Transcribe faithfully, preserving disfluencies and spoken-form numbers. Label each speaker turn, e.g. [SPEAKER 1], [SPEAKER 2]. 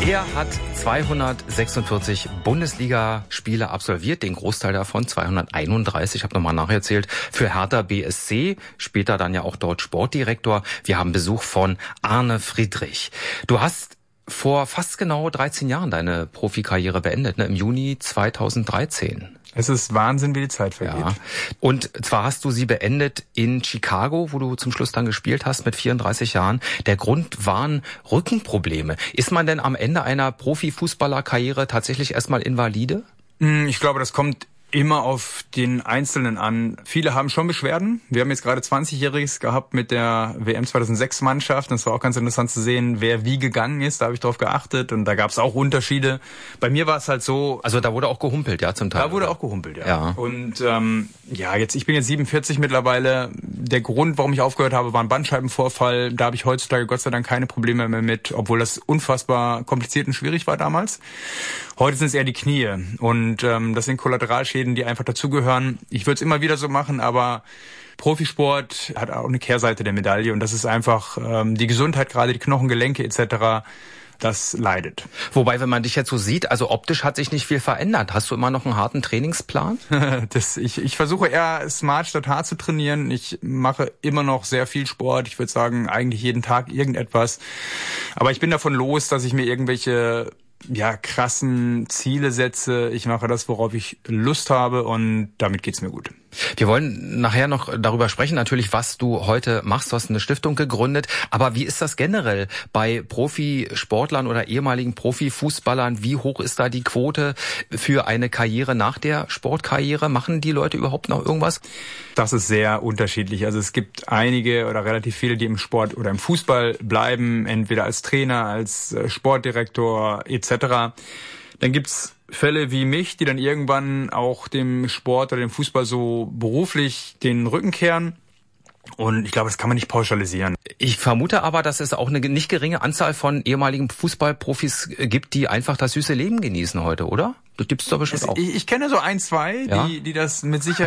[SPEAKER 1] Er hat zweihundertsechsundvierzig Bundesligaspiele absolviert, den Großteil davon, zweihunderteinunddreißig, ich habe nochmal nachgezählt, für Hertha B S C, später dann ja auch dort Sportdirektor. Wir haben Besuch von Arne Friedrich. Du hast vor fast genau dreizehn Jahren deine Profikarriere beendet, ne? Im Juni zweitausenddreizehn.
[SPEAKER 2] Es ist Wahnsinn, wie die Zeit vergeht.
[SPEAKER 1] Ja. Und zwar hast du sie beendet in Chicago, wo du zum Schluss dann gespielt hast mit vierunddreißig Jahren. Der Grund waren Rückenprobleme. Ist man denn am Ende einer Profifußballerkarriere tatsächlich erstmal Invalide?
[SPEAKER 2] Ich glaube, das kommt immer auf den Einzelnen an. Viele haben schon Beschwerden. Wir haben jetzt gerade zwanzigjähriges gehabt mit der W M zweitausendsechs Mannschaft. Das war auch ganz interessant zu sehen, wer wie gegangen ist. Da habe ich drauf geachtet und da gab es auch Unterschiede. Bei mir war es halt so...
[SPEAKER 1] Also da wurde auch gehumpelt, ja, zum Teil.
[SPEAKER 2] Da wurde auch gehumpelt, ja.
[SPEAKER 1] ja.
[SPEAKER 2] Und ähm, ja, jetzt ich bin jetzt siebenundvierzig mittlerweile. Der Grund, warum ich aufgehört habe, war ein Bandscheibenvorfall. Da habe ich heutzutage Gott sei Dank keine Probleme mehr mit, obwohl das unfassbar kompliziert und schwierig war damals. Heute sind es eher die Knie und ähm, das sind Kollateralschäden, die einfach dazugehören. Ich würde es immer wieder so machen, aber Profisport hat auch eine Kehrseite der Medaille und das ist einfach ähm, die Gesundheit, gerade die Knochen, Gelenke et cetera, das leidet.
[SPEAKER 1] Wobei, wenn man dich jetzt so sieht, also optisch hat sich nicht viel verändert. Hast du immer noch einen harten Trainingsplan?
[SPEAKER 2] das, ich, ich versuche eher smart statt hart zu trainieren. Ich mache immer noch sehr viel Sport. Ich würde sagen, eigentlich jeden Tag irgendetwas. Aber ich bin davon los, dass ich mir irgendwelche ja krassen Ziele setze. Ich mache das, worauf ich Lust habe und damit geht's mir gut.
[SPEAKER 1] Wir wollen nachher noch darüber sprechen, natürlich, was du heute machst. Du hast eine Stiftung gegründet. Aber wie ist das generell bei Profisportlern oder ehemaligen Profifußballern? Wie hoch ist da die Quote für eine Karriere nach der Sportkarriere? Machen die Leute überhaupt noch irgendwas?
[SPEAKER 2] Das ist sehr unterschiedlich. Also es gibt einige oder relativ viele, die im Sport oder im Fußball bleiben, entweder als Trainer, als Sportdirektor et cetera. Dann gibt's Fälle wie mich, die dann irgendwann auch dem Sport oder dem Fußball so beruflich den Rücken kehren. Und ich glaube, das kann man nicht pauschalisieren.
[SPEAKER 1] Ich vermute aber, dass es auch eine nicht geringe Anzahl von ehemaligen Fußballprofis gibt, die einfach das süße Leben genießen heute, oder? Das gibt's doch bestimmt
[SPEAKER 2] es,
[SPEAKER 1] auch.
[SPEAKER 2] Ich, ich kenne so ein, zwei,
[SPEAKER 1] ja?
[SPEAKER 2] die, die das mit Sicherheit